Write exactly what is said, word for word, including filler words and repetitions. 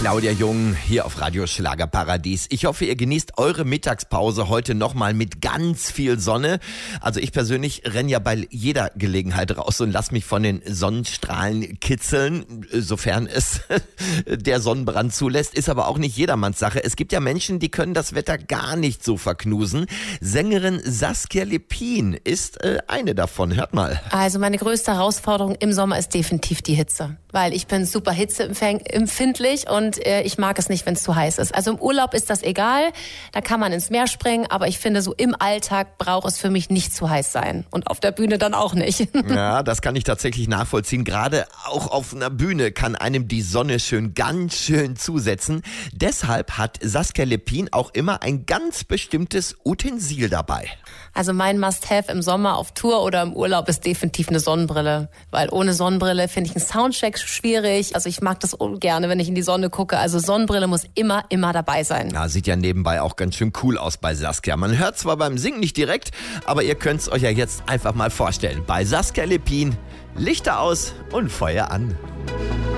Claudia Jung hier auf Radio Schlagerparadies. Ich hoffe, ihr genießt eure Mittagspause heute nochmal mit ganz viel Sonne. Also ich persönlich renne ja bei jeder Gelegenheit raus und lass mich von den Sonnenstrahlen kitzeln, sofern es der Sonnenbrand zulässt. Ist aber auch nicht jedermanns Sache. Es gibt ja Menschen, die können das Wetter gar nicht so verknusen. Sängerin Saskia Lepin ist äh, eine davon. Hört mal. Also meine größte Herausforderung im Sommer ist definitiv die Hitze. Weil ich bin super hitzeempfindlich und äh, ich mag es nicht, wenn es zu heiß ist. Also im Urlaub ist das egal, da kann man ins Meer springen, aber ich finde, so im Alltag braucht es für mich nicht zu heiß sein. Und auf der Bühne dann auch nicht. Ja, das kann ich tatsächlich nachvollziehen. Gerade auch auf einer Bühne kann einem die Sonne schön, ganz schön zusetzen. Deshalb hat Saskia Lepin auch immer ein ganz bestimmtes Utensil dabei. Also mein Must-Have im Sommer auf Tour oder im Urlaub ist definitiv eine Sonnenbrille. Weil ohne Sonnenbrille finde ich einen Soundcheck schwierig. Also ich mag das gerne, wenn ich in die Sonne gucke. Also Sonnenbrille muss immer, immer dabei sein. Ja, sieht ja nebenbei auch ganz schön cool aus bei Saskia. Man hört zwar beim Singen nicht direkt, aber ihr könnt es euch ja jetzt einfach mal vorstellen. Bei Saskia Lepin, Lichter aus und Feuer an.